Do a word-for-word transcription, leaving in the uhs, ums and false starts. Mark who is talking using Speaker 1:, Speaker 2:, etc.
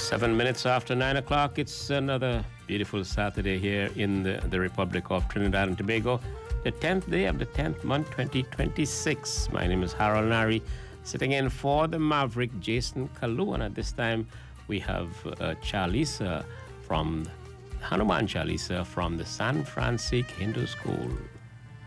Speaker 1: Seven minutes after nine o'clock, it's another beautiful Saturday here in the, the Republic of Trinidad and Tobago, the tenth day of the tenth month, twenty twenty-six. My name is Harold Nari, sitting in for the Maverick, Jason Kalu, and at this time we have uh, Charlisa from, Hanuman Charlisa from the San Francisco Hindu School.